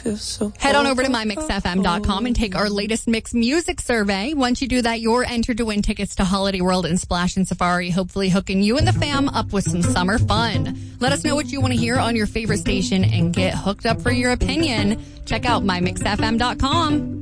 Head on over to mymixfm.com and take our latest mix music survey. Once you do that, you're entered to win tickets to Holiday World and Splash and Safari, hopefully hooking you and the fam up with some summer fun. Let us know what you want to hear on your favorite station and get hooked up for your opinion. Check out mymixfm.com.